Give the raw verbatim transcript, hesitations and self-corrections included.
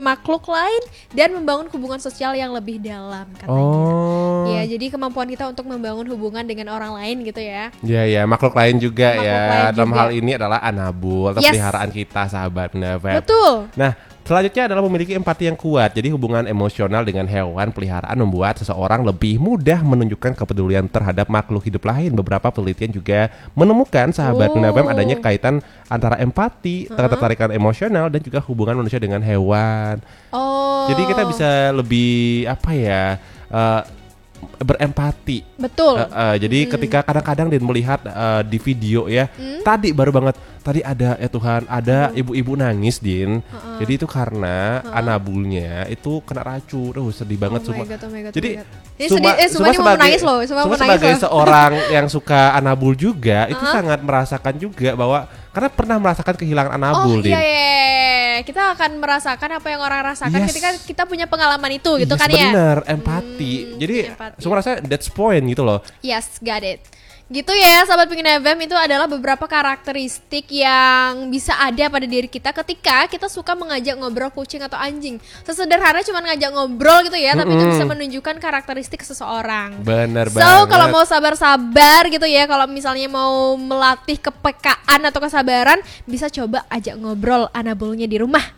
makhluk lain dan membangun hubungan sosial yang lebih dalam katanya. Oh. Ya, jadi kemampuan kita untuk membangun hubungan dengan orang lain gitu ya. Iya ya, makhluk lain juga Makhluk ya. lain Dalam juga. hal ini adalah Anabul atau Yes. peliharaan kita, sahabat Pendapat. Betul. Nah, selanjutnya adalah memiliki empati yang kuat. Jadi hubungan emosional dengan hewan peliharaan membuat seseorang lebih mudah menunjukkan kepedulian terhadap makhluk hidup lain. Beberapa penelitian juga menemukan, sahabat Oh. Pendapat, adanya kaitan antara empati, ketertarikan emosional dan juga hubungan manusia dengan hewan. Oh. Jadi kita bisa lebih apa ya? eh, berempati. Betul. Uh, uh, jadi ketika kadang-kadang Din melihat uh, di video ya, hmm? tadi baru banget tadi ada ya Tuhan, ada uh. ibu-ibu nangis Din. Uh-uh. Jadi itu karena uh-uh. Anabulnya itu kena racun. Aduh sedih banget oh semua. God, oh God, jadi oh ini sedih, eh, semua sebagai, mau menangis loh, semua semua menangis sebagai loh. seorang yang suka Anabul juga, uh-huh. itu sangat merasakan juga bahwa karena pernah merasakan kehilangan Anabul oh, Din. Oh iya, iya, kita akan merasakan apa yang orang rasakan yes. ketika kita punya pengalaman itu gitu yes, kan ya. Bener, empati. Hmm, jadi empati. semua rasa that's point gitu loh. Yes, got it. Gitu ya, sahabat Pengen F M, itu adalah beberapa karakteristik yang bisa ada pada diri kita ketika kita suka mengajak ngobrol kucing atau anjing. Sesederhana cuma ngajak ngobrol gitu ya, mm-hmm. tapi itu bisa menunjukkan karakteristik seseorang. Bener so, banget. So, kalau mau sabar-sabar gitu ya, kalau misalnya mau melatih kepekaan atau kesabaran, bisa coba ajak ngobrol Anabulnya di rumah.